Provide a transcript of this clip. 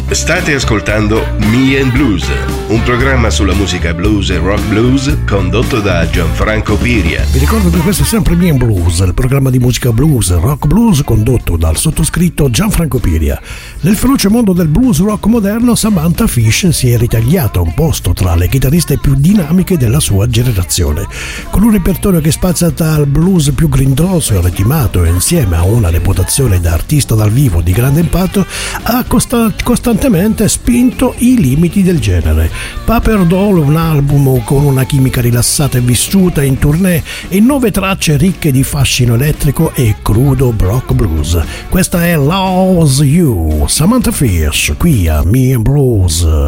State ascoltando Me and Blues, un programma sulla musica blues e rock blues condotto da Gianfranco Piria. Vi ricordo che questo è sempre Me and Blues, il programma di musica blues e rock blues condotto dal sottoscritto Gianfranco Piria. Nel feroce mondo del blues rock moderno, Samantha Fish si è ritagliata un posto tra le chitarriste più dinamiche della sua generazione. Con un repertorio che spazia dal blues più grintoso e ritmato e insieme a una reputazione da artista dal vivo di grande impatto, ha costantemente spinto i limiti del genere. Paper Doll, un album con una chimica rilassata e vissuta in tournée e 9 tracce ricche di fascino elettrico e crudo rock blues. Questa è Loves You, Samantha Fish, qui a Me and Blues.